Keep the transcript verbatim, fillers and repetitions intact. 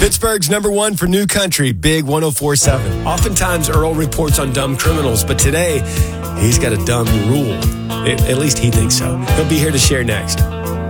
Pittsburgh's number one for new country, Big one oh four point seven. Oftentimes, Earl reports on dumb criminals, but today, he's got a dumb rule. At least he thinks so. He'll be here to share next.